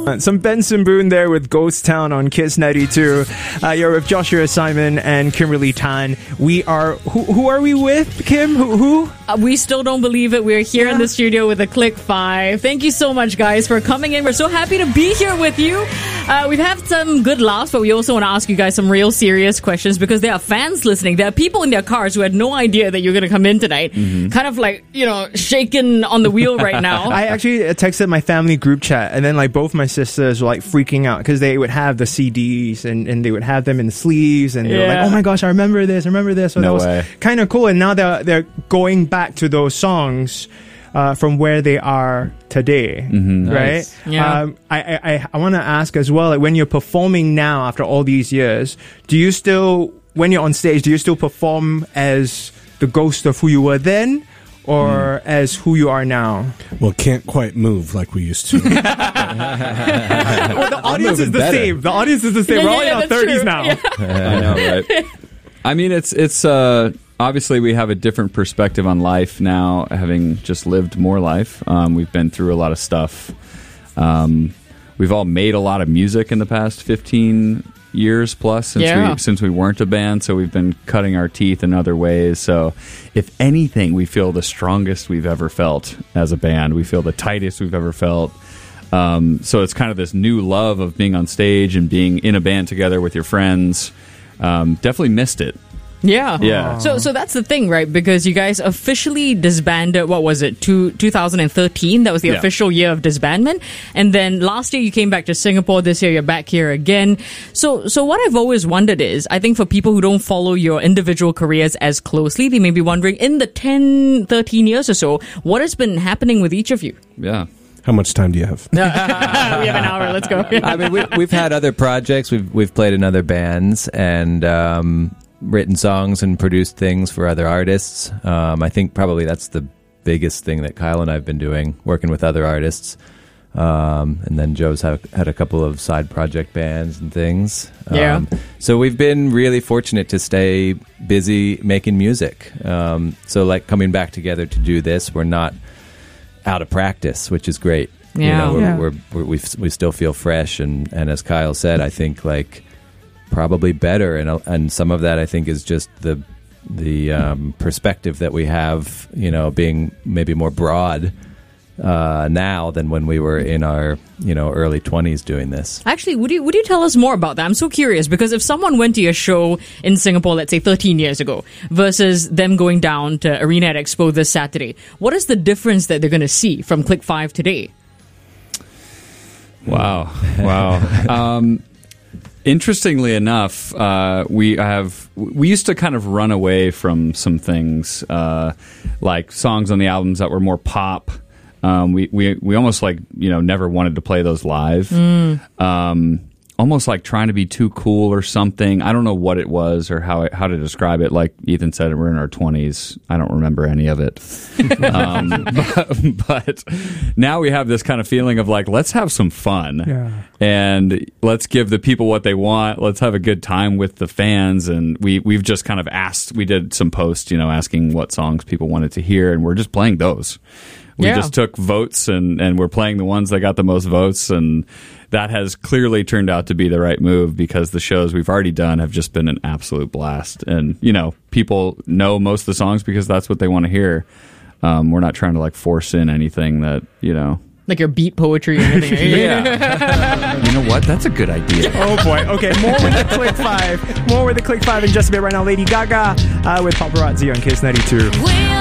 Some Benson Boone there with Ghost Town on Kiss 92. You're with Joshua Simon and Kimberly Tan. We are... Who are we with, Kim? Who? We still don't believe it. We're here in the studio with the Click 5. Thank you so much, guys, for coming in. We're so happy to be here with you. We've had some good laughs, but we also want to ask you guys some real serious questions because there are fans listening. There are people in their cars who had no idea that you're going to come in tonight. Kind of like, shaking on the wheel right now. I actually texted my family group chat, and then both my sisters were freaking out because they would have the CDs and they would have them in the sleeves, and they were like, oh my gosh, I remember this. So that was kind of cool. And now they're going back to those songs from where they are today, right? Nice. Yeah. I want to ask as well, when you're performing now after all these years, do you still, when you're on stage, do you still perform as the ghost of who you were then? Or as who you are now? Well, can't quite move like we used to. Well, the audience is the same. The audience is the same. We're all in our 30s now. Yeah. I know, right? I mean, it's obviously we have a different perspective on life now, having just lived more life. We've been through a lot of stuff. We've all made a lot of music in the past 15 years plus since we weren't a band, so we've been cutting our teeth in other ways. So if anything, we feel the strongest we've ever felt as a band. We feel the tightest we've ever felt. So it's kind of this new love of being on stage and being in a band together with your friends. Definitely missed it. Yeah. So that's the thing, right? Because you guys officially disbanded, what was it, 2013? That was the official year of disbandment. And then last year you came back to Singapore. This year you're back here again. So what I've always wondered is, I think for people who don't follow your individual careers as closely, they may be wondering, in the 10, 13 years or so, what has been happening with each of you? Yeah. How much time do you have? We have an hour. Let's go. I mean, we've had other projects. We've played in other bands and written songs and produced things for other artists. I think probably that's the biggest thing that Kyle and I have been doing, working with other artists. And then Joe's had a couple of side project bands and things. So we've been really fortunate to stay busy making music. So coming back together to do this, we're not out of practice, which is great. We still feel fresh, and as Kyle said, I think probably better, and some of that I think is just the perspective that we have, being maybe more broad now than when we were in our early 20s doing this. Actually, would you tell us more about that? I'm so curious, because if someone went to your show in Singapore, let's say 13 years ago, versus them going down to Arena at Expo this Saturday, what is the difference that they're going to see from Click 5 today? Wow. Interestingly enough, we used to kind of run away from some things, like songs on the albums that were more pop. We almost never wanted to play those live. Almost like trying to be too cool or something. I don't know what it was or how to describe it. Like Ethan said, we're in our 20s. I don't remember any of it. But now we have this kind of feeling of let's have some fun and let's give the people what they want. Let's have a good time with the fans. And we've just kind of asked, we did some posts, asking what songs people wanted to hear, and we're just playing those. We just took votes and we're playing the ones that got the most votes, and that has clearly turned out to be the right move because the shows we've already done have just been an absolute blast. And, people know most of the songs because that's what they want to hear. We're not trying to force in anything that, like your beat poetry or anything. Yeah. You know what? That's a good idea. Oh boy. Okay, more with the Click 5. More with the Click 5 in just a bit right now. Lady Gaga with Paparazzi on Kiss 92.